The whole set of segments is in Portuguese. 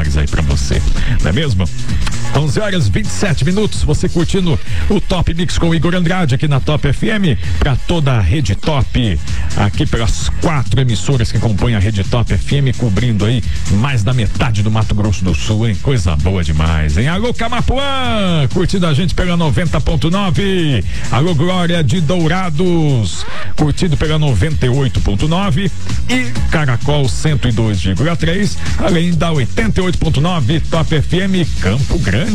melhores aí pra você, não é mesmo? 11h27, você curtindo o Top Mix com o Igor Andrade aqui na Top FM, pra toda a Rede Top, aqui pelas 4 emissoras que compõem a Rede Top FM, cobrindo aí mais da metade do Mato Grosso do Sul, hein? Coisa boa demais, hein? Alô, Camapuã, curtindo a gente pela 90.9, alô, Glória de Dourados, curtido pela 98.9 e Caracol 102,3, além da 88.9 Top FM Campo Grande.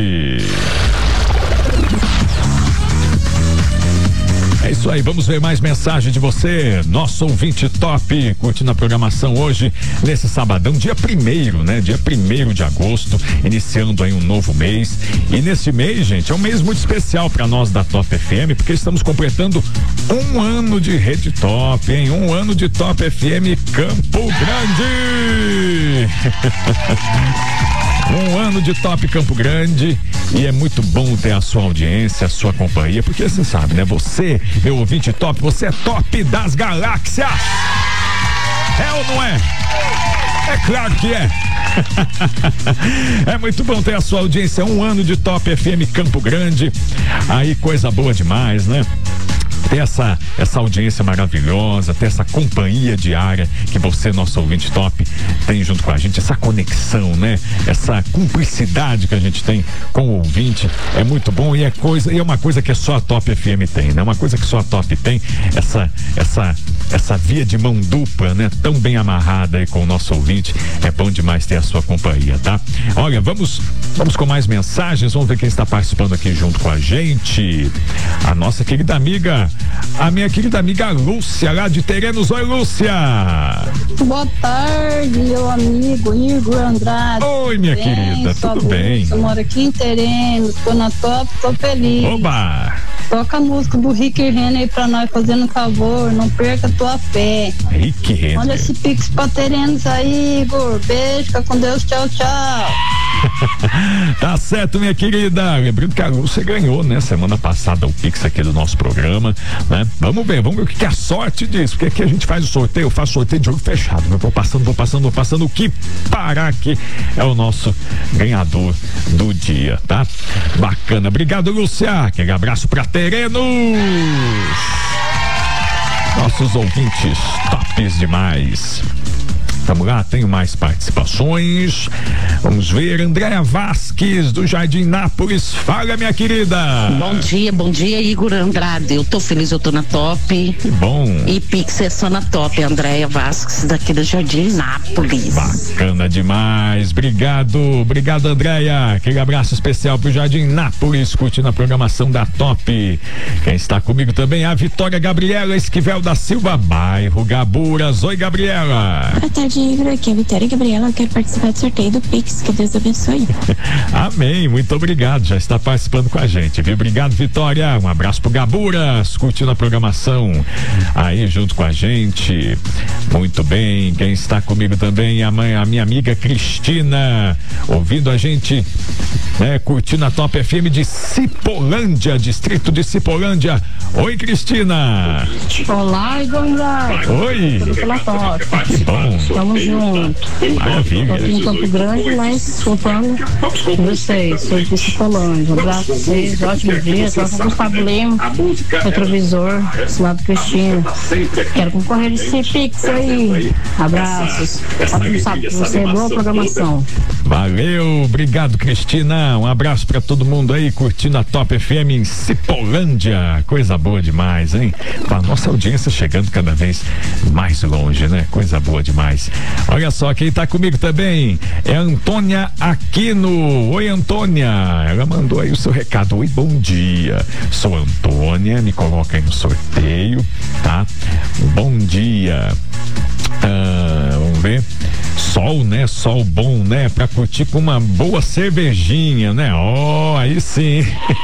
É isso aí, vamos ver mais mensagem de você, nosso ouvinte top, curtindo a programação hoje, nesse sabadão, dia 1º, né? Dia 1º de agosto, iniciando aí um novo mês. E nesse mês, gente, é um mês muito especial para nós da Top FM, porque estamos completando 1 ano de Rede Top, hein? 1 ano de Top FM Campo Grande. 1 ano de Top Campo Grande, e é muito bom ter a sua audiência, a sua companhia, porque você sabe, né? Você, meu ouvinte top, você é top das galáxias. É ou não é? É claro que é. É muito bom ter a sua audiência, 1 ano de Top FM Campo Grande. Aí, coisa boa demais, né? Ter essa audiência maravilhosa, ter essa companhia diária que você, nosso ouvinte top, tem junto com a gente, essa conexão, né? Essa cumplicidade que a gente tem com o ouvinte é muito bom, e é uma coisa que só a Top FM tem, né? Uma coisa que só a Top tem, essa via de mão dupla, né? Tão bem amarrada aí com o nosso ouvinte, é bom demais ter a sua companhia, tá? Olha, vamos com mais mensagens, vamos ver quem está participando aqui junto com a gente. A nossa querida amiga, a minha querida amiga Lúcia, lá de Terenos. Oi, Lúcia! Boa tarde, meu amigo Igor Andrade. Oi, minha querida, tudo bem? Eu moro aqui em Terenos, tô na Top, tô feliz. Oba! Toca a música do Rick Renner aí pra nós, fazendo um favor, não perca a tua fé. Rick Renner. Manda esse pix pra Terenos aí, Igor. Beijo, fica com Deus, tchau, tchau. Tá certo, minha querida. Lembrando que a Lúcia ganhou, né, semana passada o pix aqui do nosso programa, né? Vamos ver o que a sorte diz, porque aqui a gente faz o sorteio, eu faço sorteio de olho fechado, eu vou passando, o que parar aqui é o nosso ganhador do dia, tá? Bacana, obrigado, Lúcia, aquele abraço pra Terenos, nossos ouvintes tops demais. Vamos lá, tenho mais participações. Vamos ver, Andréa Vasques, do Jardim Nápoles. Fala, minha querida. Bom dia, Igor Andrade. Eu tô feliz, eu tô na Top. Que bom. E Pix é só na Top, Andréa Vasques, daqui do Jardim Nápoles. Bacana demais. Obrigado, Andréa. Aquele abraço especial pro Jardim Nápoles, curtindo a programação da Top. Quem está comigo também é a Vitória Gabriela Esquivel da Silva, bairro Gaburas. Oi, Gabriela. Boa tarde, Igor, aqui é a Vitória Gabriela, eu quero participar do sorteio do Pix, que Deus abençoe. Amém, muito obrigado, já está participando com a gente, viu? Obrigado, Vitória, um abraço pro Gaburas, curtindo a programação aí junto com a gente, muito bem. Quem está comigo também é a minha amiga Cristina, ouvindo a gente, né, curtindo a Top FM de Cipolândia, distrito de Cipolândia. Oi, Cristina. Olá, Igor Andrade. Oi. Tudo pela Top. Que bom. Tamo junto. Maravilha. Tô aqui em Campo Grande, mas escutando vocês, sou de Cipolândia. Um abraço pra vocês, ótimo dia, só com Gustavo Lima, retrovisor, esse lado Cristina. Quero concorrer esse Pix aí. Abraços. Ótimo sábado pra você, boa programação. Valeu, obrigado, Cristina. Um abraço pra todo mundo aí curtindo a Top FM em Cipolândia. Coisa boa demais, hein? A nossa audiência chegando cada vez mais longe, né? Coisa boa demais. Olha só, quem tá comigo também é a Antônia Aquino. Oi, Antônia. Ela mandou aí o seu recado. Oi, bom dia. Sou Antônia, me coloca aí no sorteio, tá? Bom dia. Vamos ver. Sol, né? Sol bom, né? Pra curtir com uma boa cervejinha, né? Aí sim.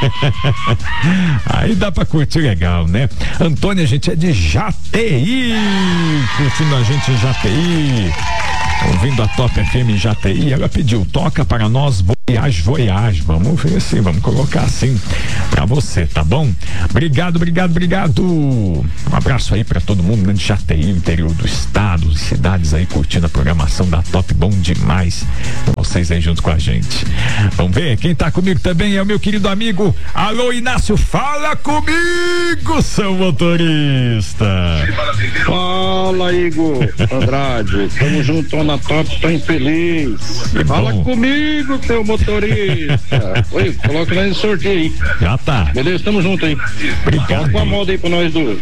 Aí dá pra curtir legal, né? Antônia, gente, é de Jataí, curtindo a gente em Jataí, ouvindo a Top FM em Jataí. Ela pediu, toca para nós. Voyage, vamos ver assim, vamos colocar assim pra você, tá bom? Obrigado. Um abraço aí pra todo mundo, né, de Jataí, interior do estado, cidades aí curtindo a programação da Top, bom demais vocês aí junto com a gente. Vamos ver, quem tá comigo também é o meu querido amigo, alô Inácio, fala comigo, seu motorista. Fala, Igor Andrade, tamo junto, tô na Top, tô infeliz. Fala comigo, seu motorista. Oi, coloca nós no sorteio aí. Já tá. Beleza, tamo junto aí. Obrigado. Coloca uma moda aí pra nós do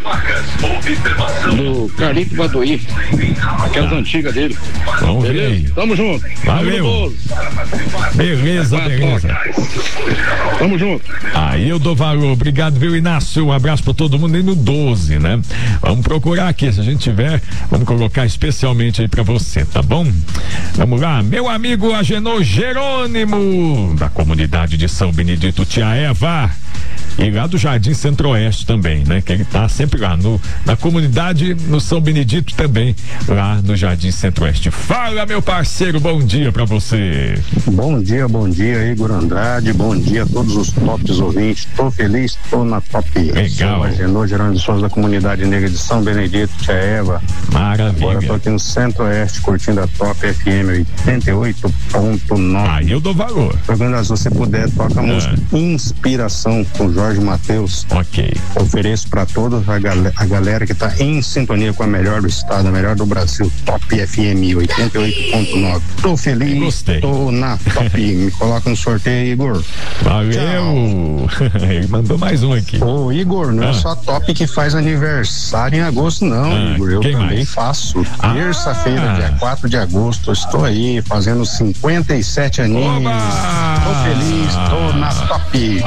Carlito Baduí, aquelas antigas dele. Vamos beleza? ver aí. Tamo junto. Valeu. Beleza. Tamo junto. Aí eu dou valor. Obrigado, viu, Inácio? Um abraço pra todo mundo aí no 12, né? Vamos procurar aqui, se a gente tiver, vamos colocar especialmente aí pra você, tá bom? Vamos lá, meu amigo Agenor Jerônimo, da comunidade de São Benedito, tia Eva, e lá do Jardim Centro-Oeste também, né? Que ele tá sempre lá na comunidade, no São Benedito também, lá no Jardim Centro-Oeste. Fala, meu parceiro, bom dia pra você. Bom dia, Igor Andrade, bom dia a todos os tops ouvintes, tô feliz, tô na Top. Legal. Sou Agenor Jerônimo de Souza, da comunidade negra de São Benedito, tia Eva. Maravilha. Agora tô aqui no Centro-Oeste, curtindo a Top FM 88.9. Aí eu dou valor. Se você puder, toca a música Inspiração com Jorge Mateus. Ok. Ofereço para toda a galera que tá em sintonia com a melhor do estado, a melhor do Brasil, Top FM 88.9. Tô feliz, gostei. Tô na Top. Me coloca no sorteio, Igor. Valeu. Ele mandou mais um aqui. Ô, Igor, não é só a Top que faz aniversário em agosto, não, Igor. Eu também faço. Terça-feira, dia 4 de agosto, eu estou aí fazendo 57 aninhos. Tô feliz, tô na Top.